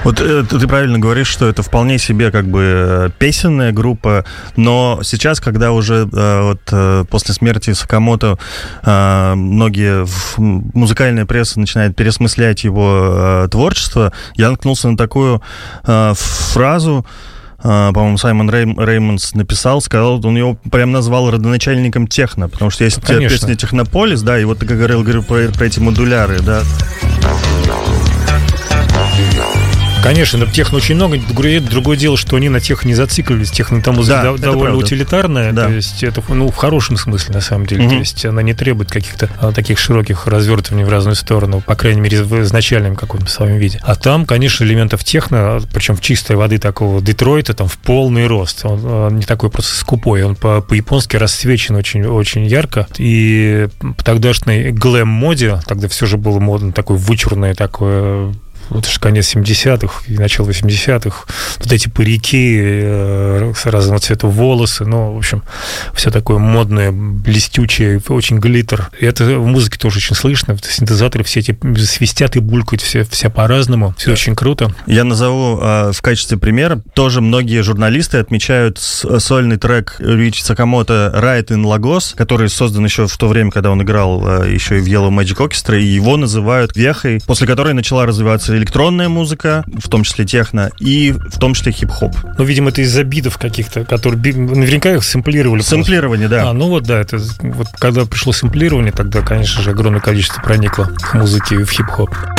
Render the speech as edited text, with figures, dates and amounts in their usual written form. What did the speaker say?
Вот ты правильно говоришь, что это вполне себе как бы песенная группа, но сейчас, когда уже после смерти Сакамото многие музыкальная пресса начинает переосмыслять его творчество, я наткнулся на такую фразу, по-моему, Саймон Реймондс сказал, он его прям назвал родоначальником техно, потому что есть песня «Технополис», да, и вот ты говорил про эти модуляры, да. Конечно, техно очень много. Другое дело, что они на техно не зациклились. Техно там довольно утилитарная. Да. То есть это в хорошем смысле, на самом деле. То есть она не требует каких-то таких широких развертываний в разную сторону, по крайней мере, в изначальном каком-то своем виде. А там, конечно, элементов техно, причем в чистой воды такого Детройта, там в полный рост. Он не такой просто скупой. Он по-японски расцвечен очень, очень ярко. И по тогдашней глэм-моде, тогда все же было модно, такое вычурное, такое... Вот это же конец 70-х и начало 80-х. Вот эти парики с разного цвета волосы. Ну, в общем, все такое модное, блестючее, очень глиттер. И это в музыке тоже очень слышно. Синтезаторы все эти свистят и булькают, все по-разному. Все очень круто. Я назову в качестве примера. Тоже многие журналисты отмечают сольный трек Рюичи Сакамото «Ride in Lagos», который создан еще в то время, когда он играл еще и в Yellow Magic Orchestra, и его называют вехой, после которой начала развиваться электронная музыка, в том числе техно, и в том числе хип-хоп. Ну, видимо, это из-за битов каких-то, которые наверняка их сэмплировали. Сэмплирование, да. Ну вот, да, это вот когда пришло сэмплирование, тогда, конечно же, огромное количество проникло в музыке и в хип-хоп.